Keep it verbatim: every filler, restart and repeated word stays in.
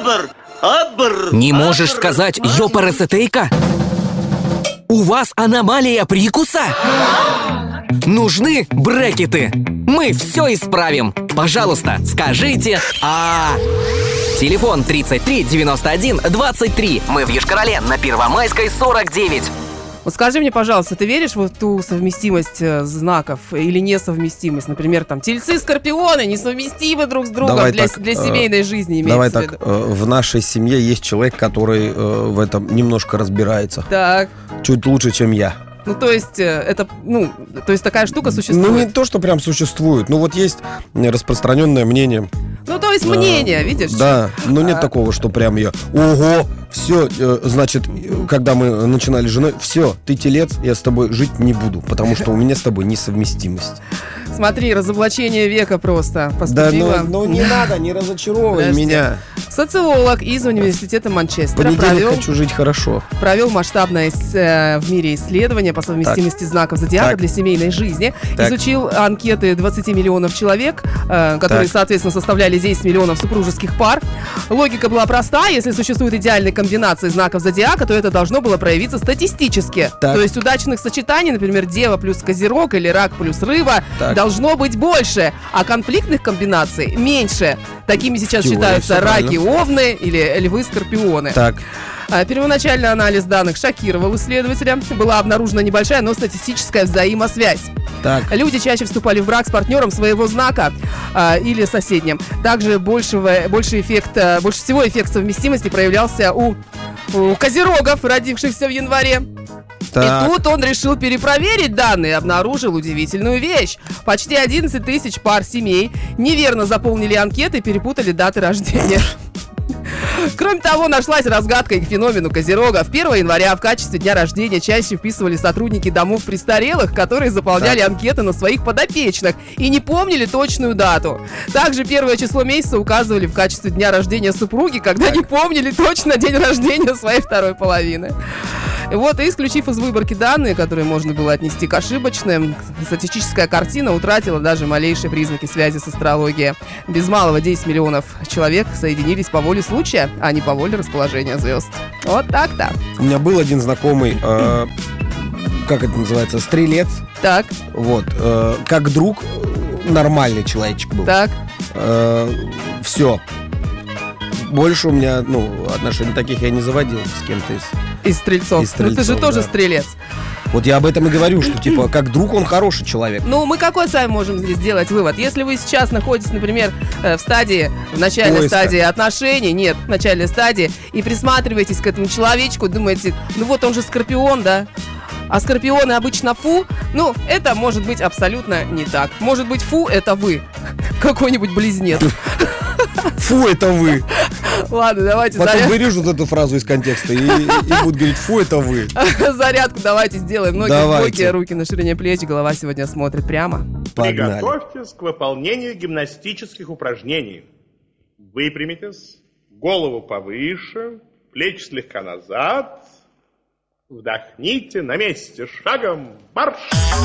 Абр! Абр! Не можешь сказать ёпарасетейка? У вас аномалия прикуса? Нужны брекеты. Мы все исправим. Пожалуйста, скажите «А». Телефон тридцать три девяносто один двадцать три. Мы в Йошкар-Оле на Первомайской сорок девять. Вот скажи мне, пожалуйста, ты веришь в ту совместимость э, знаков или несовместимость? Например, там тельцы и скорпионы несовместимы друг с другом Давай для, так, для э, семейной жизни, Давай имеется в так, виду. э, в нашей семье есть человек, который э, в этом немножко разбирается. Так, Чуть лучше, чем я. ну то есть э, это, ну, то есть такая штука существует. Ну, не то, что прям существует. Ну, вот есть распространенное мнение. Ну, то есть мнение, видишь? Да, но нет А. такого, что прям я ого, все, значит, когда мы начинали с женой, все, ты телец, я с тобой жить не буду, потому что у меня с тобой несовместимость. Смотри, разоблачение века просто Да, поступило. ну, ну не надо, не разочаровывай Подожди. меня. Социолог из университета В Манчестера понедельник провел, хочу жить хорошо. провел масштабное ис- э, в мире исследование по совместимости знаков зодиака Так. для семейной жизни. Так. Изучил анкеты двадцати миллионов человек, э, которые, Так. соответственно, составляли десять миллионов супружеских пар. Логика была проста. Если существует идеальная комбинация знаков зодиака, то это должно было проявиться статистически. Так. То есть удачных сочетаний, например, Дева плюс Козерог или Рак плюс Рыба, Так. должно быть больше, а конфликтных комбинаций меньше. Такими сейчас Теория, считаются всё раки, правильно. овны или львы, скорпионы. Так, А, Первоначальный анализ данных шокировал исследователя. Была обнаружена небольшая, но статистическая взаимосвязь. так. Люди чаще вступали в брак с партнером своего знака а, или соседним. Также большего, больше, эффект, а, больше всего эффект совместимости проявлялся у, у козерогов, родившихся в январе. Так. И тут он решил перепроверить данные и обнаружил удивительную вещь. Почти одиннадцать тысяч пар семей неверно заполнили анкеты и перепутали даты рождения. Кроме того, нашлась разгадка и к феномену козерогов. первого января в качестве дня рождения чаще вписывали сотрудники домов престарелых, которые заполняли анкеты на своих подопечных и не помнили точную дату. Также первое число месяца указывали в качестве дня рождения супруги, когда не помнили точно день рождения своей второй половины. Вот, и исключив из выборки данные, которые можно было отнести к ошибочным, статистическая картина утратила даже малейшие признаки связи с астрологией. Без малого десять миллионов человек соединились по воле случая, а не по воле расположения звезд. Вот так-то. У меня был один знакомый, э, как это называется, стрелец. Так, Вот, э, как друг, э, нормальный человечек был. так. Все. Больше у меня, ну, отношений таких я не заводил с кем-то из... Из стрельцов. Из Ну ты же стрельцов, тоже да. стрелец. Вот я об этом и говорю, что, типа, как друг он хороший человек. Ну, мы какой сами можем здесь сделать вывод? Если вы сейчас находитесь, например, э, в стадии, в начальной Поиска. стадии отношений, нет, в начальной стадии, и присматриваетесь к этому человечку, думаете, ну вот он же скорпион, да? А скорпионы обычно фу, ну, это может быть абсолютно не так. Может быть, фу, это вы. Какой-нибудь близнец. Фу, это вы. Ладно, давайте Потом заряд- вырежут эту фразу из контекста и, и будут говорить, фу, это вы. зарядку давайте сделаем. Ноги в Давайте. боки, руки на ширине плеч, голова сегодня смотрит прямо. Погнали. Приготовьтесь к выполнению гимнастических упражнений. Выпрямитесь, голову повыше, плечи слегка назад. Вдохните на месте, шагом марш!